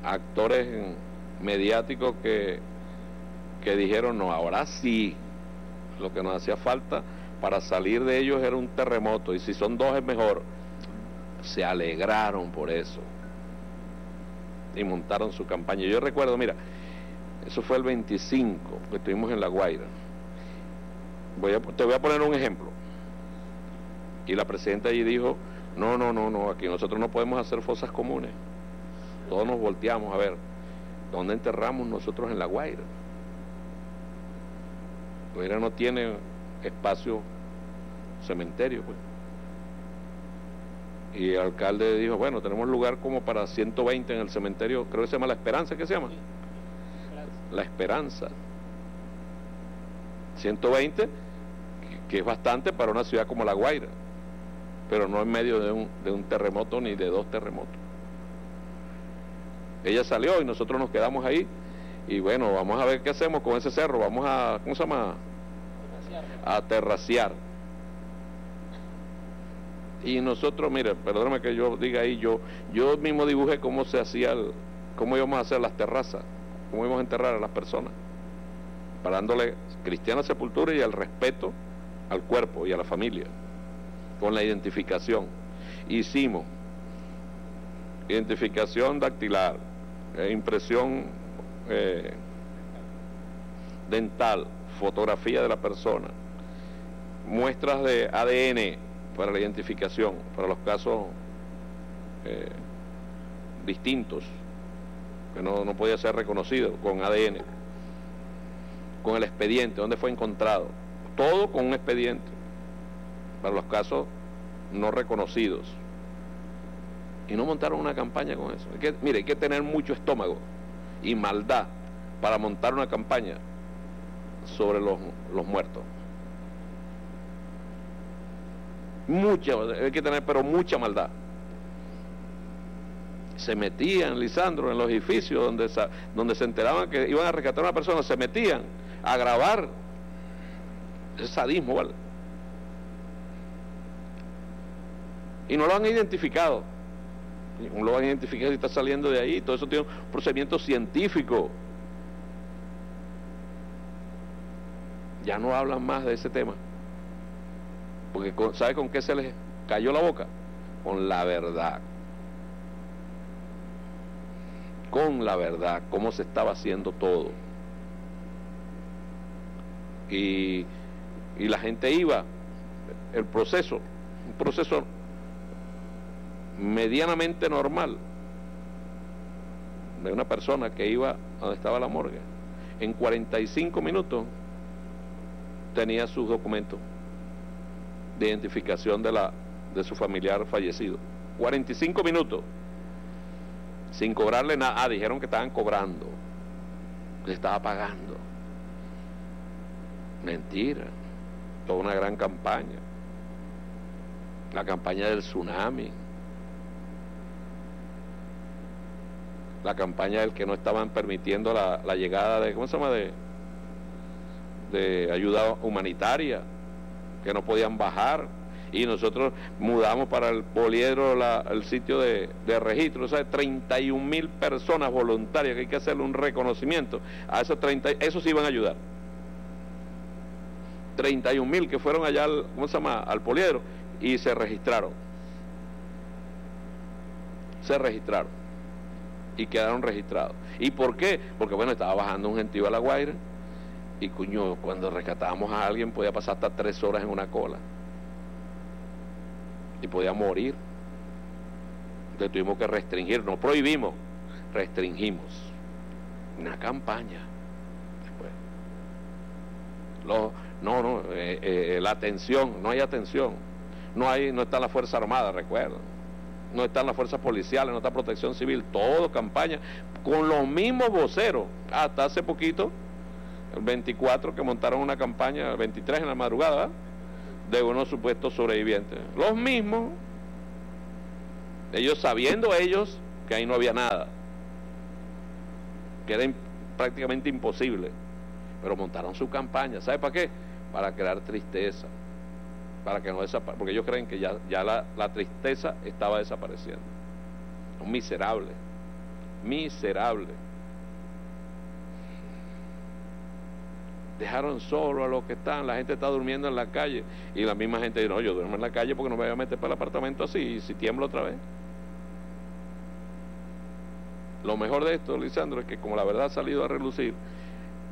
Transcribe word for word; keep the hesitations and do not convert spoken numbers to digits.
actores mediáticos que, que dijeron, no, ahora sí, lo que nos hacía falta para salir de ellos era un terremoto, y si son dos es mejor. Se alegraron por eso y montaron su campaña. Yo recuerdo, mira, eso fue el veinticinco, que estuvimos en La Guaira. Voy a, te voy a poner un ejemplo. Y la presidenta allí dijo, no, no, no, no, aquí nosotros no podemos hacer fosas comunes. Todos nos volteamos a ver, ¿dónde enterramos nosotros en La Guaira? La Guaira no tiene espacio cementerio, pues. Y el alcalde dijo, bueno, tenemos lugar como para ciento veinte en el cementerio, creo que se llama La Esperanza, ¿qué se llama? La Esperanza. ciento veinte, que es bastante para una ciudad como La Guaira, pero no en medio de un, de un terremoto ni de dos terremotos. Ella salió y nosotros nos quedamos ahí, y bueno, vamos a ver qué hacemos con ese cerro, vamos a, ¿cómo se llama? A terraciar. Y nosotros, mire, perdóname que yo diga ahí, yo yo mismo dibujé cómo se hacía, el, cómo íbamos a hacer las terrazas, cómo íbamos a enterrar a las personas, para dándole cristiana sepultura y el respeto al cuerpo y a la familia, con la identificación. Hicimos identificación dactilar, eh, impresión eh, dental, fotografía de la persona, muestras de A D N para la identificación, para los casos eh, distintos, que no, no podía ser reconocido, con A D N, con el expediente, dónde fue encontrado, todo con un expediente, para los casos no reconocidos. Y no montaron una campaña con eso. Hay que, mire, hay que tener mucho estómago y maldad para montar una campaña sobre los, los muertos. Mucha, hay que tener, pero mucha maldad. Se metían, Lisandro, en los edificios donde, donde se enteraban que iban a rescatar a una persona, se metían a grabar. Es sadismo, ¿vale? Y no lo han identificado. No lo han identificado y está saliendo de ahí. Todo eso tiene un procedimiento científico. Ya no hablan más de ese tema. Porque ¿sabe con qué se les cayó la boca? Con la verdad. Con la verdad, cómo se estaba haciendo todo. Y, y la gente iba, el proceso, un proceso medianamente normal, de una persona que iba a donde estaba la morgue, en cuarenta y cinco minutos tenía sus documentos de identificación de la de su familiar fallecido. cuarenta y cinco minutos sin cobrarle nada. Ah, dijeron que estaban cobrando, que estaba pagando. Mentira. Toda una gran campaña, la campaña del tsunami, la campaña del que no estaban permitiendo la, la llegada de, ¿cómo se llama?, de de ayuda humanitaria, que no podían bajar, y nosotros mudamos para el poliedro la, el sitio de, de registro. O sea, treinta y un mil personas voluntarias, que hay que hacerle un reconocimiento a esos treinta, esos iban a ayudar. treinta y un mil que fueron allá al, ¿cómo se llama?, al poliedro, y se registraron. Se registraron y quedaron registrados. ¿Y por qué? Porque bueno, estaba bajando un gentío a La Guaira, y cuño, cuando rescatábamos a alguien podía pasar hasta tres horas en una cola y podía morir. Entonces tuvimos que restringir, no prohibimos, restringimos una campaña. Después Los, no, no, eh, eh, la atención, no hay atención, no hay, no está la Fuerza Armada, recuerdo, no están las fuerzas policiales, no está Protección Civil, todo campaña con los mismos voceros. Hasta hace poquito, el veinticuatro, que montaron una campaña, el veintitrés en la madrugada, ¿verdad?, de unos supuestos sobrevivientes. Los mismos, ellos sabiendo ellos que ahí no había nada, que era in, prácticamente imposible, pero montaron su campaña. ¿Sabe para qué? Para crear tristeza, para que no desaparezca, porque ellos creen que ya, ya la, la tristeza estaba desapareciendo. Son miserables. Miserable. Dejaron solo a los que están, la gente está durmiendo en la calle, y la misma gente dice, no, yo duermo en la calle porque no me voy a meter para el apartamento así, y si tiemblo otra vez. Lo mejor de esto, Lisandro, es que como la verdad ha salido a relucir,